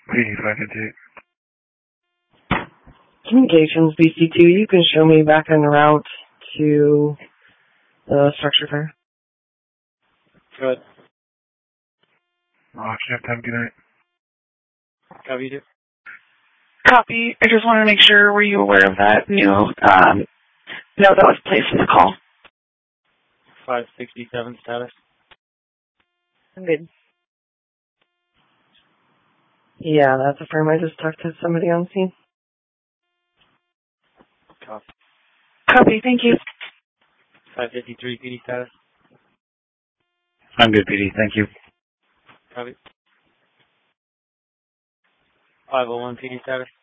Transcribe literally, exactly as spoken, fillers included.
P D five fifty-eight. Communications, B C two, you can show me back en route to the structure fair. Good. Roger, have time, good night. Copy you. Copy. I just want to make sure, were you aware of that new um, note that was placed in the call? five sixty-seven status. I'm good. Yeah, that's a firm. I just talked to somebody on scene. Copy. Copy, thank you. five fifty-three P D status. I'm good, P D, thank you. Copy. five oh one P D status.